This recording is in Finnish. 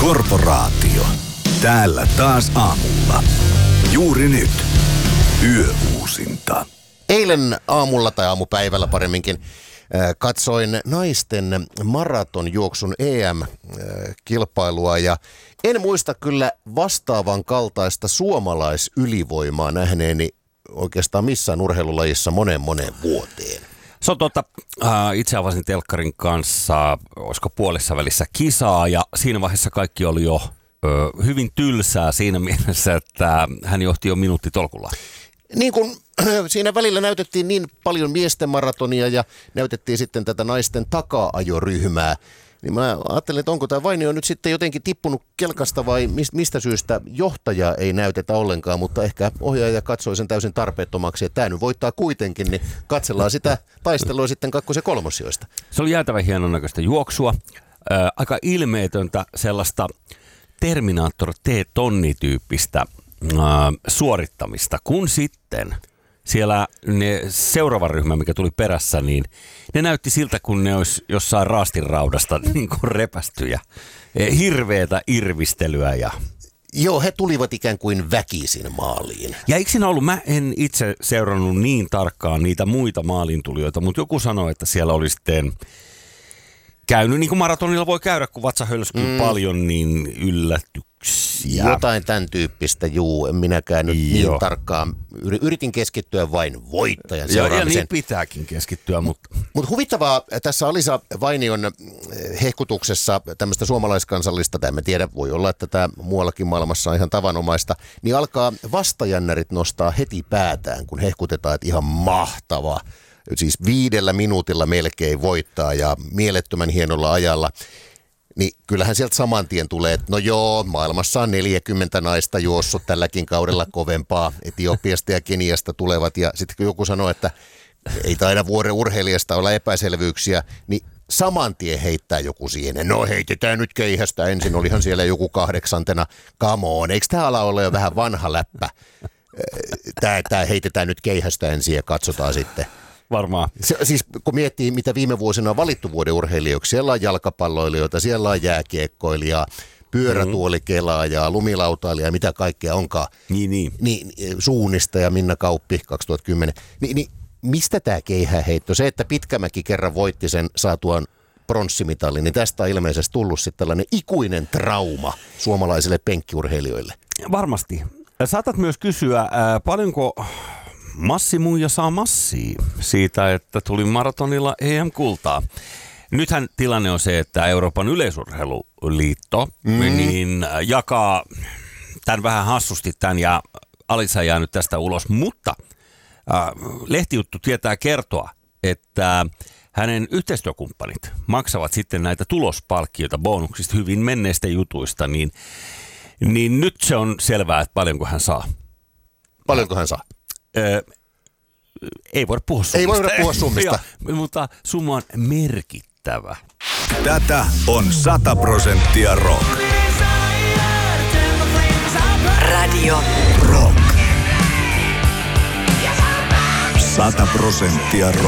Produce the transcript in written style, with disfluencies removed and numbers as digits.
Korporaatio. Täällä taas aamulla. Juuri nyt. Yöuusinta. Eilen aamulla tai aamupäivällä paremminkin katsoin naisten maratonjuoksun EM-kilpailua ja en muista kyllä vastaavan kaltaista suomalaisylivoimaa nähneeni oikeastaan missään urheilulajissa moneen vuoteen. Se on totta. Itse avasin telkkarin kanssa, olisiko puolessa välissä kisaa ja siinä vaiheessa kaikki oli jo hyvin tylsää siinä mielessä, että hän johti jo minuuttitolkulla. Niin kuin siinä välillä näytettiin niin paljon miesten maratonia ja näytettiin sitten tätä naisten taka-ajoryhmää, niin mä ajattelin, että onko tämä Vainio nyt sitten jotenkin tippunut kelkasta vai mistä syystä johtajaa ei näytetä ollenkaan, mutta ehkä ohjaaja katsoi sen täysin tarpeettomaksi, että tämä nyt voittaa kuitenkin, niin katsellaan sitä taistelua sitten kakkos- ja kolmosjoista. Se oli jäätävän hienon näköistä juoksua, aika ilmeetöntä sellaista Terminator T-tonnityyppistä suorittamista, kun sitten siellä ne seuraava ryhmä, mikä tuli perässä, niin ne näytti siltä, kun ne olisi jossain raastinraudasta niin kuin repästyjä. Hirveätä irvistelyä ja... Joo, he tulivat ikään kuin väkisin maaliin. Ja eikö siinä ollut, mä en itse seurannut niin tarkkaan niitä muita maalintulijoita, mutta joku sanoi, että siellä oli sitten käynyt, niin kuin maratonilla voi käydä, kun vatsa hölskyy paljon, niin yllätyksiä. Jotain tämän tyyppistä, en minäkään nyt niin tarkkaan. Yritin keskittyä vain voittajan seuraamiseen. Ja niin pitääkin keskittyä, mutta... Mutta huvittavaa tässä Alisa Vainion hehkutuksessa tämmöistä suomalaiskansallista, tai en tiedä, voi olla, että tämä muuallakin maailmassa on ihan tavanomaista, niin alkaa vastajännärit nostaa heti päätään, kun hehkutetaan, että ihan mahtava. Siis 5 minuutilla melkein voittaa ja mielettömän hienolla ajalla. Niin kyllähän sieltä saman tien tulee, että no joo, maailmassa on 40 naista juossut tälläkin kaudella kovempaa. Etiopiasta ja Keniasta tulevat ja sitten kun joku sanoo, että ei taida vuoren urheilijasta olla epäselvyyksiä, niin saman tien heittää joku siihen. No heitetään nyt keihästä ensin, olihan siellä joku 8. Come on, eikö tämä ala ole jo vähän vanha läppä? Tämä heitetään nyt keihästä ensin ja katsotaan sitten. Varmaan. Siis kun miettii, mitä viime vuosina on valittu vuoden urheilijoiksi, siellä on jalkapalloilijoita, siellä on jääkiekkoilijaa, pyörätuolikelaajaa, lumilautailijaa, mitä kaikkea onkaan. Niin. Suunnista ja Minna Kauppi 2010. Niin mistä tämä keihäheitto? Se, että Pitkämäki kerran voitti sen saatuaan pronssimitalin, niin tästä on ilmeisesti tullut sitten tällainen ikuinen trauma suomalaisille penkkiurheilijoille. Varmasti. Saatat myös kysyä, paljonko... Massimuija saa massia siitä, että tuli maratonilla EM-kultaa. Nythän tilanne on se, että Euroopan yleisurheiluliitto niin jakaa tämän vähän hassusti tämän ja Alisa jää nyt tästä ulos, mutta lehtijuttu tietää kertoa, että hänen yhteistyökumppanit maksavat sitten näitä tulospalkkioita bonuksista hyvin menneistä jutuista, niin nyt se on selvää, että paljonko hän saa. Paljonko hän saa? Ei voida puhua summista. Ei voida puhua summista. Mutta summa on merkittävä. Tätä on 100% rock. Radio Rock. 100% rock.